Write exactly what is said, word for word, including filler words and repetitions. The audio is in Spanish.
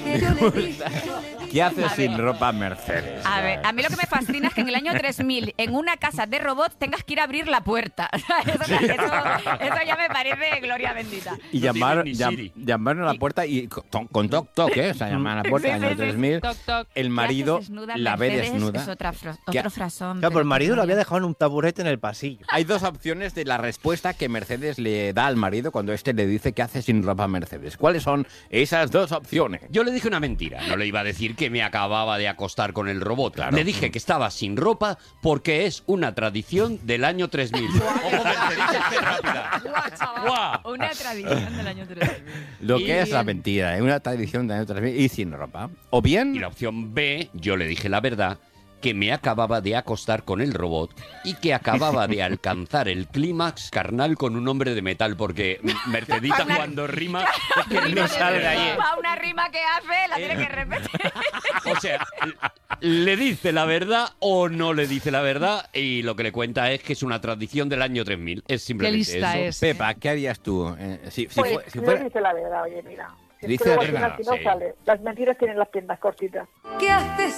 ¿Qué hace sin ropa Mercedes? A ver, a mí lo que me fascina es que en el año tres mil, en una casa de robots, tengas que ir a abrir la puerta. Eso, eso, eso ya me parece gloria bendita. Y No llamar, tiene ni llam- Siri. llamaron a la puerta y con, con toc toc, ¿eh? O sea, llaman a la puerta Sí, en sí, el sí. año tres mil. Toc, toc. El ¿Qué marido haces desnuda, la ve Mercedes? desnuda. Es otra fra- ¿Qué? otro frasón. Claro, pues el marido lo había Gloria. dejado en un taburete en el pasillo. Hay dos opciones de la respuesta que Mercedes le da al marido cuando éste le dice que hace sin ropa Mercedes. ¿Cuáles son esas dos opciones? Yo le dije una mentira. No le iba a decir que me acababa de acostar con el robot. Claro. Le dije que estaba sin ropa porque es una tradición del año tres mil. Ojo, Mercedes, qué rápida. Guau, chaval. Guau. Una tradición del año tres mil. Lo Y- que es la mentira, es una tradición del año tres mil y sin ropa. O bien... Y la opción B, yo le dije la verdad, que me acababa de acostar con el robot y que acababa de alcanzar el clímax carnal con un hombre de metal, porque Mercedita cuando rima es que no sale de ahí. Pa' una rima que hace, la tiene que repetir. O sea, le dice la verdad o no le dice la verdad, y lo que le cuenta es que es una tradición del año tres mil. Es Qué simplemente lista eso. es. Pepa, ¿qué harías tú? Eh, si, si Pues, fue- si no fuera- dice la verdad, oye, mira. Si es Dice que luego la al final verdad, si no sí. sale. Las mentiras tienen las piernas cortitas. ¿Qué haces